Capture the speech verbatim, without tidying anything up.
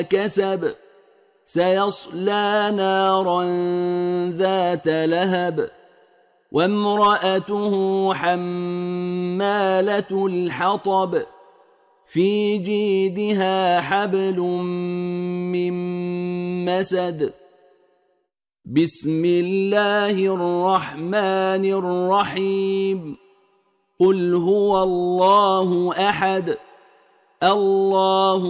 كسب سيصلى نارا ذات لهب وامرأته حمالة الحطب في جيدها حبل من مسد بسم الله الرحمن الرحيم قل هو الله أحد الله